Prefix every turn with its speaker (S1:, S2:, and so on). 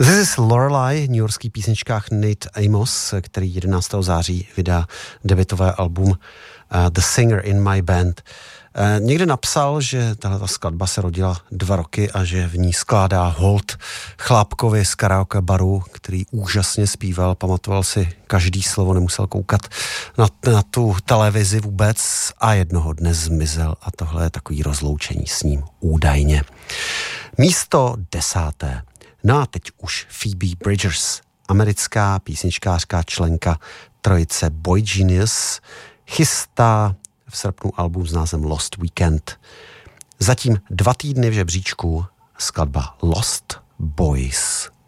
S1: This is Lorelei, newyorský písničkách Nate Amos, který 11. září vydá debutové album The Singer in My Band. Někde napsal, že tahle skladba se rodila 2 roky a že v ní skládá hold chlápkovi z karaoke baru, který úžasně zpíval, pamatoval si každý slovo, nemusel koukat na tu televizi vůbec a jednoho dne zmizel a tohle je takový rozloučení s ním údajně. Místo 10. No a teď už Phoebe Bridgers, americká písničkářka, členka trojice Boy Genius, chystá v srpnu album s názvem Lost Weekend. Zatím 2 týdny v žebříčku skladba Lost Boys.